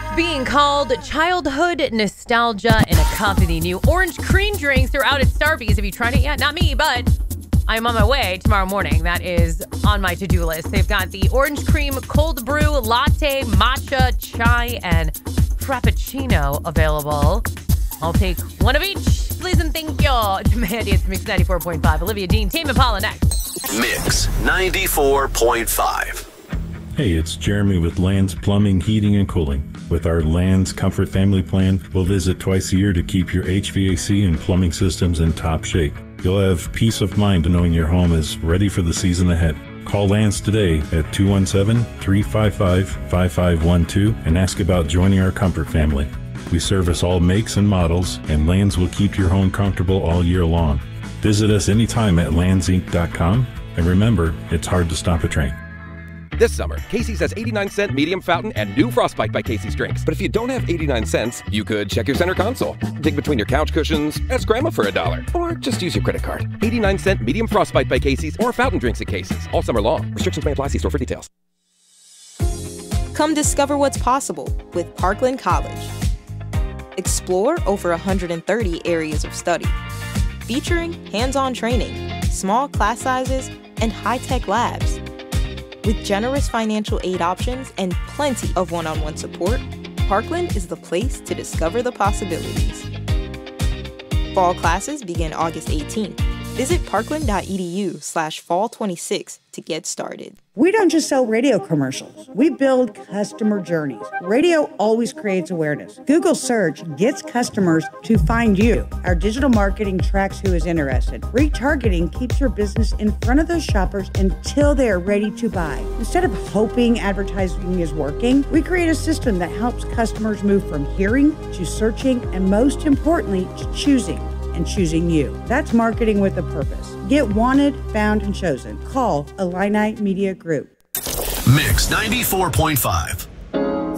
Being called childhood nostalgia and a cup of the new orange cream drinks are out at Starbucks. Have you tried it yet? Not me, but I'm on my way tomorrow morning. That is on my to-do list. They've got the orange cream cold brew, latte, matcha, chai, and frappuccino available. I'll take one of each, please and thank you. It's Mandy. It's Mix 94.5. Olivia Dean, Tame Impala next. Mix 94.5. Hey, it's Jeremy with Land's Plumbing, Heating, and Cooling. With our Land's Comfort Family Plan, we'll visit twice a year to keep your HVAC and plumbing systems in top shape. You'll have peace of mind knowing your home is ready for the season ahead. Call Land's today at 217-355-5512 and ask about joining our comfort family. We service all makes and models, and Land's will keep your home comfortable all year long. Visit us anytime at landsinc.com, and remember, it's hard to stop a train. This summer, Casey's has 89-cent medium fountain and new Frostbite by Casey's drinks. But if you don't have 89 cents, you could check your center console, dig between your couch cushions, ask Grandma for $1, or just use your credit card. 89-cent medium Frostbite by Casey's or fountain drinks at Casey's all summer long. Restrictions may apply. See store for details. Come discover what's possible with Parkland College. Explore over 130 areas of study, featuring hands-on training, small class sizes, and high-tech labs. With generous financial aid options and plenty of one-on-one support, Parkland is the place to discover the possibilities. Fall classes begin August 18th. Visit parkland.edu/fall26 to get started. We don't just sell radio commercials. We build customer journeys. Radio always creates awareness. Google search gets customers to find you. Our digital marketing tracks who is interested. Retargeting keeps your business in front of those shoppers until they are ready to buy. Instead of hoping advertising is working, we create a system that helps customers move from hearing to searching and, most importantly, to choosing. And choosing you. That's marketing with a purpose. Get wanted, found, and chosen. Call Illini Media Group. Mix 94.5.